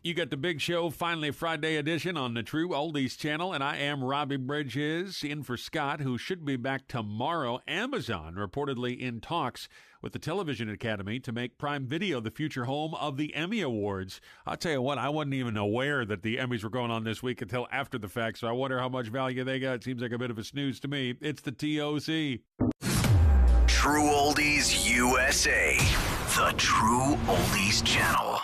You got the big show, finally Friday edition on the True Oldies channel, and I am Robbie Bridges, in for Scott, who should be back tomorrow. Amazon reportedly in talks with the Television Academy to make Prime Video the future home of the Emmy Awards. I'll tell you what, I wasn't even aware that the Emmys were going on this week until after the fact, so I wonder how much value they got. It seems like a bit of a snooze to me. It's the TOC. True Oldies USA, the True Oldies channel.